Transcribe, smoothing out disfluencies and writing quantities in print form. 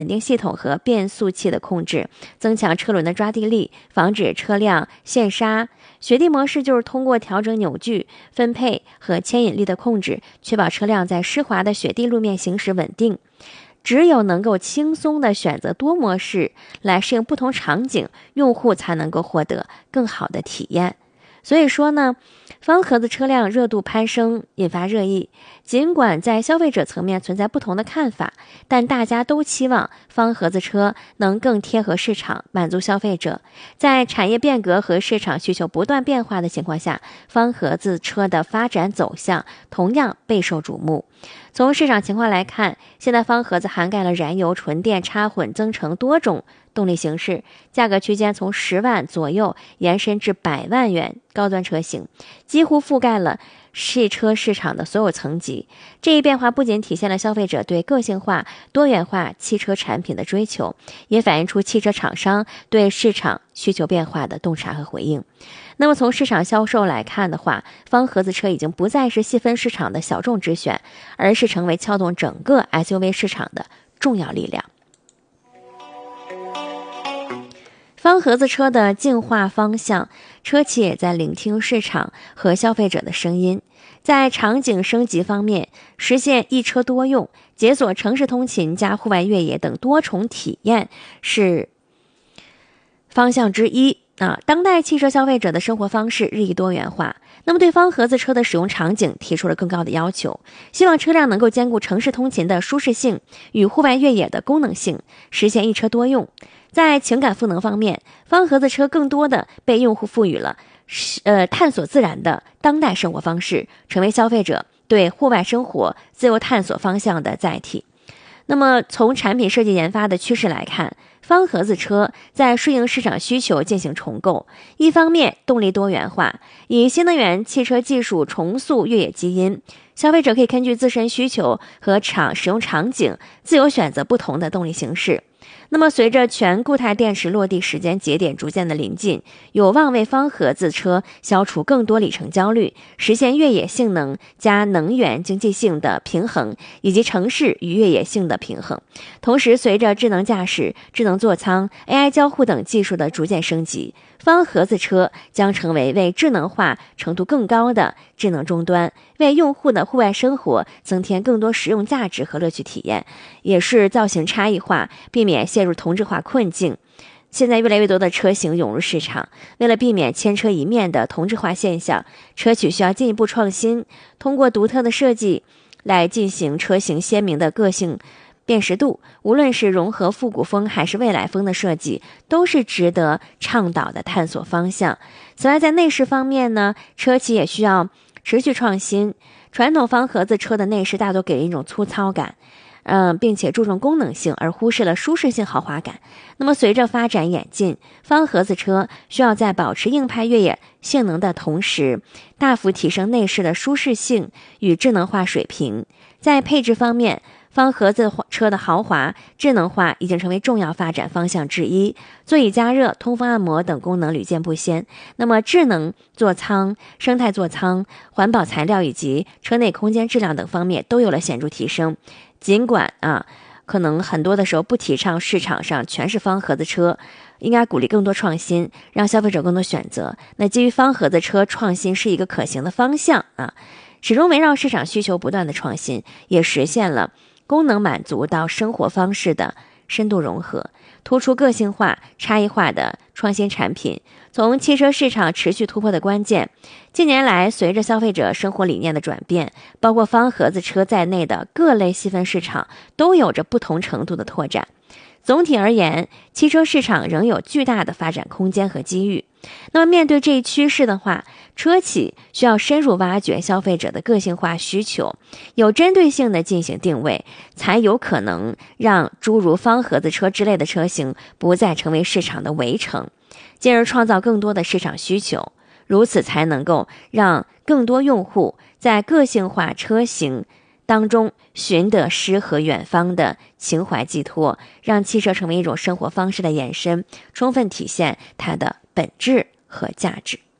稳定系统和变速器的控制，增强车轮的抓地力，防止车辆陷刹。雪地模式就是通过调整扭矩分配和牵引力的控制，确保车辆在湿滑的雪地路面行驶稳定。只有能够轻松地选择多模式来适应不同场景，用户才能够获得更好的体验。所以说呢，方盒子车辆热度攀升，引发热议。尽管在消费者层面存在不同的看法，但大家都期望方盒子车能更贴合市场，满足消费者。在产业变革和市场需求不断变化的情况下，方盒子车的发展走向同样备受瞩目。从市场情况来看，现在方盒子涵盖了燃油、纯电、插混、增程多种动力形式，价格区间从10万左右延伸至100万元高端车型，几乎覆盖了汽车市场的所有层级。这一变化不仅体现了消费者对个性化、多元化汽车产品的追求，也反映出汽车厂商对市场需求变化的洞察和回应。那么从市场销售来看的话，方盒子车已经不再是细分市场的小众之选，而是成为撬动整个 SUV 市场的重要力量。方盒子车的进化方向，车企也在聆听市场和消费者的声音。在场景升级方面，实现一车多用，解锁城市通勤加户外越野等多重体验是方向之一。当代汽车消费者的生活方式日益多元化，那么对方盒子车的使用场景提出了更高的要求，希望车辆能够兼顾城市通勤的舒适性与户外越野的功能性，实现一车多用。在情感赋能方面，方盒子车更多的被用户赋予了探索自然的当代生活方式，成为消费者对户外生活自由探索方向的载体。那么从产品设计研发的趋势来看，方盒子车在顺应市场需求进行重构。一方面，动力多元化，以新能源汽车技术重塑越野基因，消费者可以根据自身需求和使用场景自由选择不同的动力形式。那么随着全固态电池落地时间节点逐渐的临近，有望为方盒子车消除更多里程焦虑，实现越野性能加能源经济性的平衡，以及城市与越野性的平衡。同时，随着智能驾驶、智能座舱、AI 交互等技术的逐渐升级，方盒子车将成为为智能化程度更高的智能终端，为用户的户外生活增添更多实用价值和乐趣体验，也是造型差异化，避免陷入同质化困境。现在越来越多的车型涌入市场，为了避免千车一面的同质化现象，车企需要进一步创新，通过独特的设计来进行车型鲜明的个性辨识度。无论是融合复古风还是未来风的设计，都是值得倡导的探索方向。此外，在内饰方面呢，车企也需要持续创新。传统方盒子车的内饰大多给人一种粗糙感，并且注重功能性，而忽视了舒适性豪华感。那么随着发展演进，方盒子车需要在保持硬派越野性能的同时，大幅提升内饰的舒适性与智能化水平。在配置方面，方盒子车的豪华、智能化已经成为重要发展方向之一，座椅加热、通风按摩等功能屡见不鲜。那么智能座舱、生态座舱、环保材料以及车内空间质量等方面都有了显著提升。尽管可能很多的时候不提倡市场上全是方盒子车，应该鼓励更多创新，让消费者更多选择。那基于方盒子车创新是一个可行的方向始终围绕市场需求不断的创新，也实现了功能满足到生活方式的深度融合，突出个性化、差异化的创新产品。从汽车市场持续突破的关键，近年来随着消费者生活理念的转变，包括方盒子车在内的各类细分市场都有着不同程度的拓展。总体而言，汽车市场仍有巨大的发展空间和机遇。那么面对这一趋势的话，车企需要深入挖掘消费者的个性化需求，有针对性的进行定位，才有可能让诸如方盒子车之类的车型不再成为市场的围城，进而创造更多的市场需求。如此才能够让更多用户在个性化车型当中寻得诗和远方的情怀寄托，让汽车成为一种生活方式的延伸，充分体现它的本质和价值。